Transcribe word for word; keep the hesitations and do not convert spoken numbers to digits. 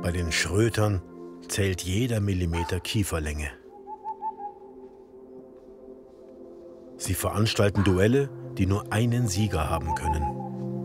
Bei den Schrötern zählt jeder Millimeter Kieferlänge. Sie veranstalten Duelle, die nur einen Sieger haben können.